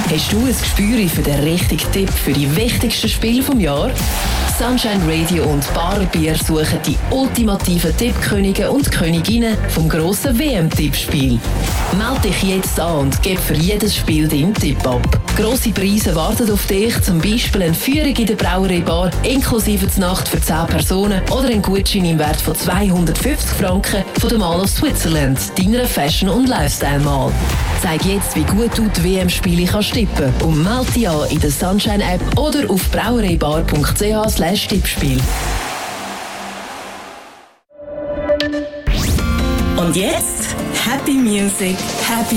Hast du ein Gespür für den richtigen Tipp für die wichtigsten Spiele vom Jahr? Sunshine Radio und Bar Bier suchen die ultimativen Tippkönige und Königinnen vom grossen WM-Tippspiel. Meld dich jetzt an und gib für jedes Spiel deinen Tipp ab. Grosse Preise warten auf dich, zum Beispiel eine Führung in der Brauerei-Bar inklusive die Nacht für 10 Personen oder ein Gutschein im Wert von 250 Franken von der Mall of Switzerland, deiner Fashion- und Lifestyle-Mall. Zeig jetzt, wie gut du die WM-Spiele kannst tippen und melde dich an in der Sunshine-App oder auf brauereibar.ch/Tippspiel. Und jetzt Happy Music, Happy